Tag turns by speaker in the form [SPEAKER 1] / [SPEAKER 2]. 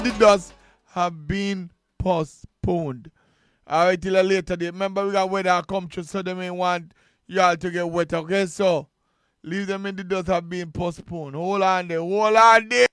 [SPEAKER 1] The dust have been postponed. Alright, till a later date. Remember, we got weather come through, so they may want y'all to get wet. Okay, so leave them in the dust have been postponed. Hold on there.